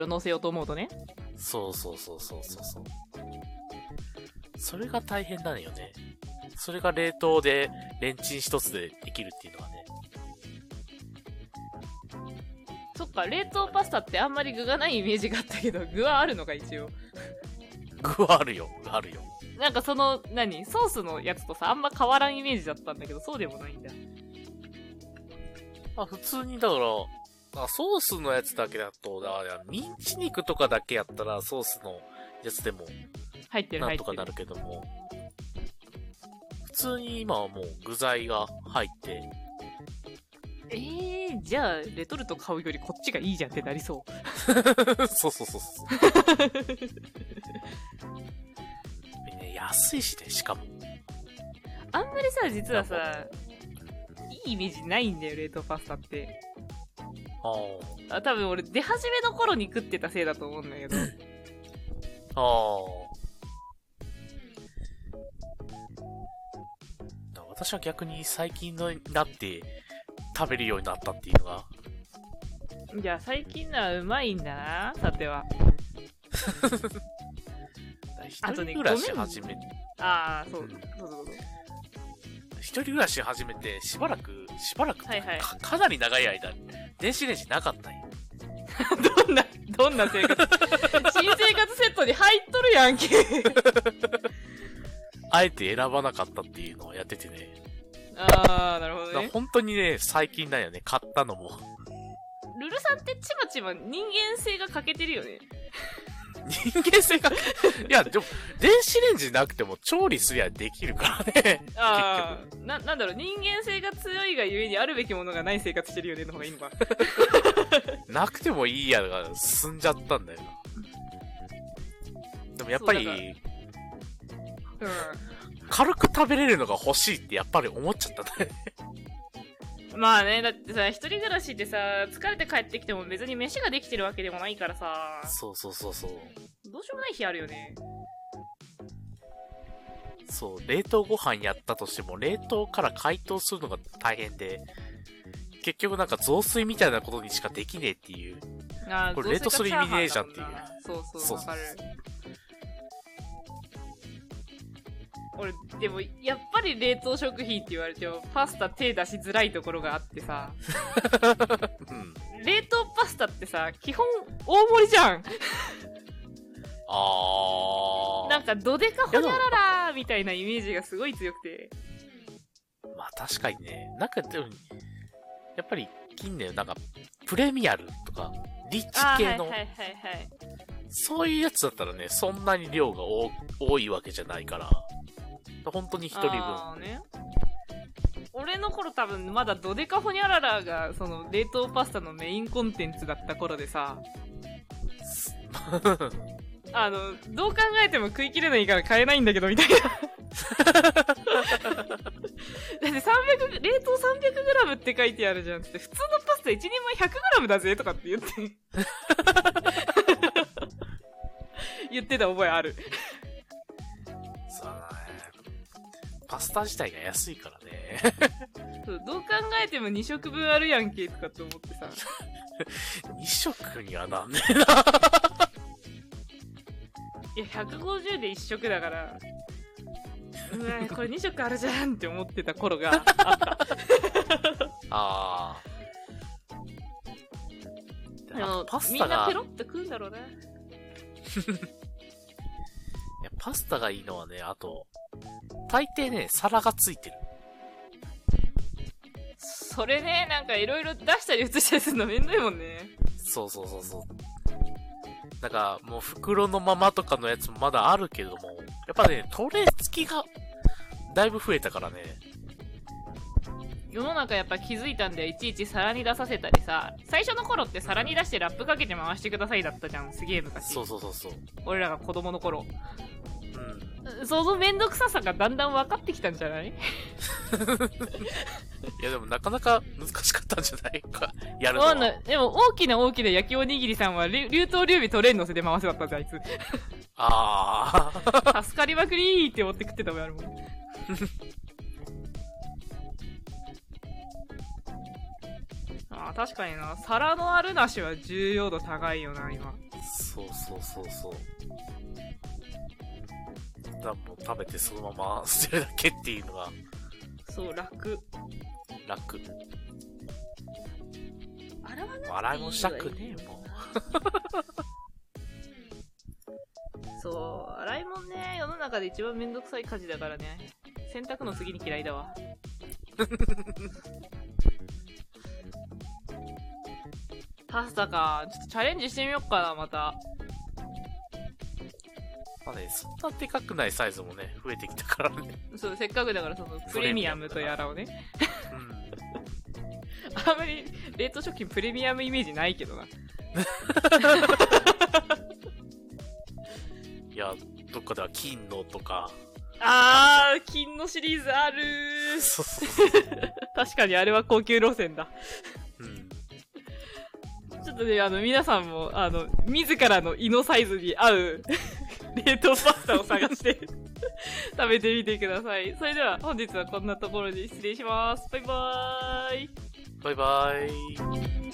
乗せようと思うとね。 そう。それが大変なのよね。それが冷凍でレンチン一つでできるっていうのはね。 そっか、冷凍パスタってあんまり具がないイメージがあったけど、具はあるのか一応。 具はあるよ。 なんかその、ソースのやつとさ、あんま変わらんイメージだったんだけど、そうでもないんだ。 普通にだから、ソースのやつだけだと、ミンチ肉とかだけやったらソースのやつでも、 入ってる。 なんとかなるけども、普通に今はもう具材が入って、 じゃあ、レトルト買うよりこっちがいいじゃんってなりそう。 そう。ね、安いしね、しかも。 あんまりさ、実はさ、いいイメージないんだよ、冷凍パスタって。多分俺、出始めの頃に食ってたせいだと思うんだけど。 私は逆に最近になって食べるようになったっていうのが。 じゃあ最近のはうまいんだな、さては。 一人暮らし始めて。 そう。 一人暮らし始めてしばらく、 はいはい、 かなり長い間、電子レンジなかったんよ。 どんな生活新生活セットに入っとるやんけ。 あえて選ばなかったっていうのをやっててね。 なるほどね。 本当にね、最近だよね、買ったのも。 ルルさんってちまちま人間性が欠けてるよね。 人間性が、いや、でも、電子レンジなくても調理すりゃできるからね。結局。 なんだろう、人間性が強いがゆえにあるべきものがない生活してるよねの方がいいのか。 なくてもいいやが進んじゃったんだよな。でもやっぱり、軽く食べれるのが欲しいってやっぱり思っちゃったね。 まあね、だってさ、一人暮らしってさ、疲れて帰ってきても別に飯ができてるわけでもないからさ。 そう。 どうしようもない日あるよね。 そう、冷凍ご飯やったとしても、冷凍から解凍するのが大変で、結局なんか雑炊みたいなことにしかできねえっていう。これ冷凍する意味ねえじゃんっていう。 そう、わかる。俺、でも、やっぱり冷凍食品って言われても、パスタ手出しづらいところがあってさ。冷凍パスタってさ、基本、大盛りじゃん。なんか、どでかほにゃららーみたいなイメージがすごい強くて。 まあ確かにね。なんか、でも、やっぱり近年なんか、プレミアルとか、リッチ系の、そういうやつだったらね、そんなに量が多いわけじゃないから、本当に一人分。 ね、俺の頃多分まだドデカホニャララがその冷凍パスタのメインコンテンツだった頃でさどう考えても食い切れないから買えないんだけどみたいなだって冷凍 300g って書いてあるじゃんって普通のパスタ1人前 100g だぜとかって言って言ってた覚えある。 パスタ自体が安いからねそうどう考えても2食分あるやんけとかって思ってさ 2食にはなんねえないや150で1食だからうわこれ2食あるじゃんって思ってた頃があったパスタがみんなペロッと食うんだろうないやパスタがいいのはね、あと大抵ね、皿がついてる。 それね、なんかいろいろ出したり移したりするのめんどいもんね。 そう。なんか、もう袋のままとかのやつもまだあるけども、やっぱね、トレー付きが、だいぶ増えたからね。 世の中やっぱ気づいたんだよ。いちいち皿に出させたりさ。最初の頃って皿に出してラップかけて回してくださいだったじゃん。すげえ昔。 そう。 俺らが子供の頃。そのめんどくささがだんだん分かってきたんじゃないいやでもなかなか難しかったんじゃないかやるのは。 でも大きな焼きおにぎりさんは流凍流尾トレーン乗せて回せだったぜあいつ助かりまくりーって思って食ってたもんあるもんあ、確かにな。皿のあるなしは重要度高いよな、今。 そう。だからもう食べてそのまま捨てるだけっていうのが。 そう、楽。 洗い物したくねえもん。 そう、洗い物ね、世の中で一番めんどくさい家事だからね。洗濯の次に嫌いだわ。パスタか。ちょっとチャレンジしてみよっかな、また。 まあね、そんなでかくないサイズもね、増えてきたからね。 そう、せっかくだからそのプレミアムとやらをね。 うん。 あんまり冷凍食品プレミアムイメージないけどな。 いや、どっかでは金のとか。 金のシリーズあるー。 そう。 確かにあれは高級路線だ。 うん。 ちょっとね、皆さんも、自らの胃のサイズに合う冷凍パスタを探して食べてみてください。それでは本日はこんなところで失礼します。バイバーイ。 バイバイ。